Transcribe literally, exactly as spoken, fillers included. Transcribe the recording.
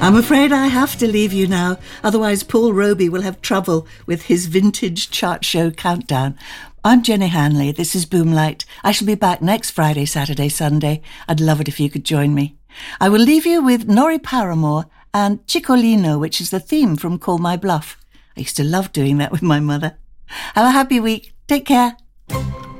I'm afraid I have to leave you now, otherwise Paul Roby will have trouble with his vintage chart show countdown. I'm Jenny Hanley, this is Boomlight. I shall be back next Friday, Saturday, Sunday. I'd love it if you could join me. I will leave you with Nori Paramore and Ciccolino, which is the theme from Call My Bluff. I used to love doing that with my mother. Have a happy week. Take care.